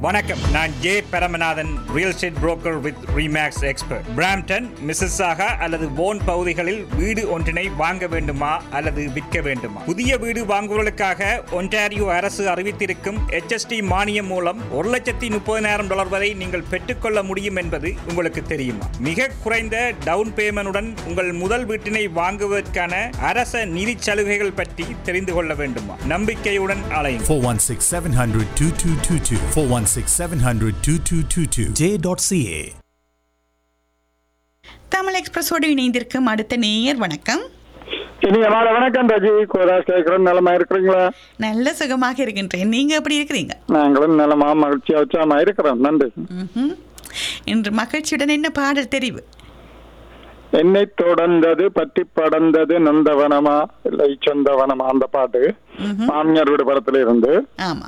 வணக்கம், நான் J Paramanathan, real estate broker with remakes expert. Brampton, Mississauga அல்லது வோன் பகுதிகளில் வீடு ஒன்றினை வாங்க வேண்டுமா அல்லது விற்க வேண்டுமா? புதிய வீடு வாங்குவதற்காக ஒன்டாரியோ அரசு அறிவித்திருக்கும் HST மானியம் மூலம் $130,000 வரை நீங்கள் பெற்றுக்கொள்ள முடியும் என்பது உங்களுக்கு தெரியுமா? மிக குறைந்த டவுன் பேமெண்டுடன் உங்கள் முதல் வீட்டினை வாங்குவதற்கான அரச நிதி சலுகைகள் பற்றி தெரிந்து கொள்ள வேண்டுமா? நம்பிக்கையுடன் அலையுங்கள். 416-700-2222 416-700-2222 J.ca. தமிழ் எக்ஸ்பிரஸோடு இணைந்திருக்கும் அடுத்த நேயர். வணக்கம். இனிய மாலை வணக்கம் ராஜி. கோராஸ் கேட்கிறோம். நலமா இருக்கிறீங்களா? நல்ல சுகமாக இருக்கின்றேன். நீங்க எப்படி இருக்கிறீங்க? நாங்களும் நலமா மகிழ்ச்சியா உற்சாகமா இருக்கிறோம். நன்றி. இன்று மகிழ்ச்சியுடன் என்ன பாடல் தெரிவு? என்னை தொடர்ந்தது பற்றி படர்ந்தது நந்தவனமா இல்லை சொந்தவனமா, அந்த பாட்டு மாமியார் வீடு படத்துல இருந்து. ஆமா.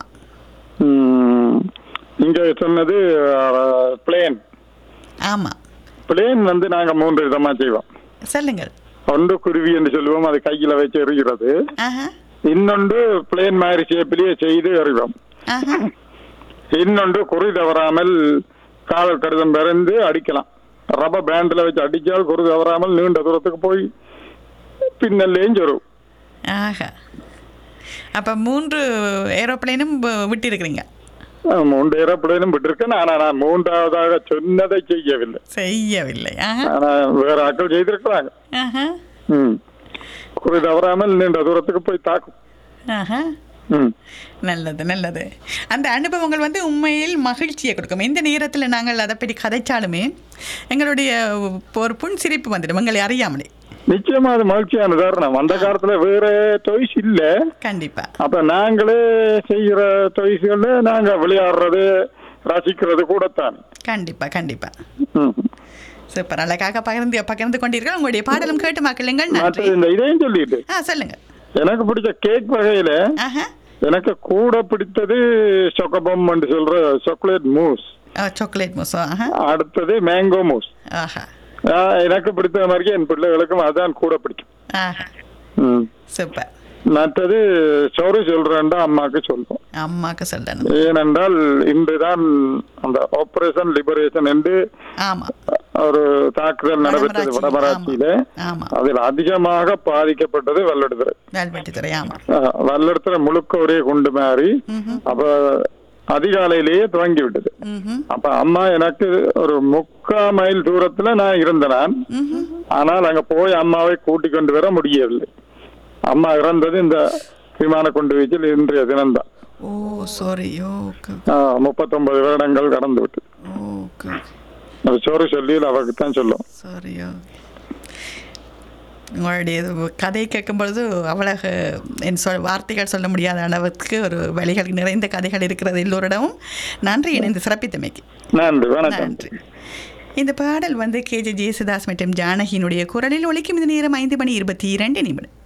இங்க சொன்னது பிளேன். ஆமா, பிளேன் வந்து நாங்க 3 விதமா செய்வோம். சொல்லுங்கள். ஒன்று குருவி என்று சொல்லுவோம், அது கையில வச்சு எறிகிறது. இன்னொன்று பிளேன் மாதிரி ஷேப்பிலேயே செய்து எறிவோம். இன்னொன்று குறி தவறாமல் காவல் கடிதம் பிறந்து அடிக்கலாம். ரப்பர் பேண்ட்ல வச்சு அடிச்சால் குறி தவறாமல் நீண்ட தூரத்துக்கு போய் பின்னல்லையும் சொரும். அப்ப 3 ஏரோப்ளேனும் விட்டு இருக்கிறீங்க? 3 ஏரோப்ளேனும் விட்டுருக்கேன். ஆனா நான் 3ஆவதாக சொன்னதை செய்யவில்லை. ஆனா வேற ஆட்கள் செய்திருக்கிறாங்க. குறி தவறாமல் நீண்ட தூரத்துக்கு போய் தாக்கும். நல்லது. அந்த அனுபவங்கள் வந்து உண்மையில் மகிழ்ச்சியை கொடுக்கும். எந்த நேரத்தில் நாங்கள் அதை பற்றி கதைச்சாலுமே எங்களுடைய ஒரு புன் சிரிப்பு வந்துடும் எங்களை அறியாமலே. நிச்சயமா அது மகிழ்ச்சியான தருணம். அந்த காலத்துல வேற டொய்ஸ் இல்ல. கண்டிப்பா. அப்ப நாங்களே செய்யற டொய்ஸ்கள் நாங்க விளையாடுறது ரசிக்கிறது கூடத்தான். கண்டிப்பா. சூப்பர். அழகாக பகிர்ந்து கொண்டீர்கள். உங்களுடைய பாடலும் கேட்டு மக்களுங்கள். இந்த இதையும் சொல்லிட்டு சொல்லுங்க. எனக்கு பிடிச்ச கேக் வகையில எனக்கு கூட பிடித்தது சொக்கபம் என்று சொல்ற சாக்லேட் மூஸ். அடுத்தது மேங்கோ மூஸ். எனக்கு பிடித்த மாதிரி என் பிள்ளைகளுக்கும் அதான் கூட பிடிக்கும். சூப்பர். மற்றது சோறு சொல்றேன்டா அம்மாக்கு சொல்றேன். ஏனென்றால் இன்றுதான் அந்த ஆபரேஷன் லிபரேஷன் என்று ஒரு தாக்குதல் நடைபெற்றது வடமராட்சியில. அதில் அதிகமாக பாதிக்கப்பட்டது வல்லெடுத்துறை. வல்லெடுத்துறை முழுக்க ஒரே குண்டு மாறி அப்ப அதிகாலையிலேயே துவங்கி விட்டது. அப்ப அம்மா எனக்கு ஒரு 3/4 மைல் தூரத்துல நான் இருந்தேன். ஆனால் அங்க போய் அம்மாவை கூட்டிக் கொண்டு வர முடியவில்லை. அம்மா இறந்தது இந்த விமான கொண்டு வீச்சில் இன்றைய தினம்தான். 39 வருடங்கள் கடந்து விட்டது. சோறு சொல்லி அவருக்கு தான் சொல்லும். உங்களுடைய கதை கேட்கும் பொழுது அவ்வளவு என் வார்த்தைகள் சொல்ல முடியாத அளவுக்கு ஒரு வழிகள் நிறைந்த கதைகள் இருக்கிறது எல்லோரிடமும். நன்றி இணைந்து சிறப்பித்தமைக்கு. நன்றி. இந்த பாடல் வந்து KJ ஜேசுதாஸ் மற்றும் ஜானகியினுடைய குரலில் ஒலிக்கும். இந்த நேரம் 5:22